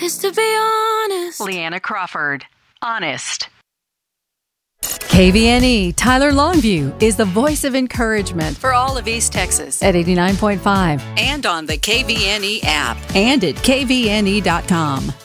is to be honest. Leanna Crawford, Honest. KVNE Tyler Longview is the voice of encouragement for all of East Texas at 89.5 and on the KVNE app and at kvne.com.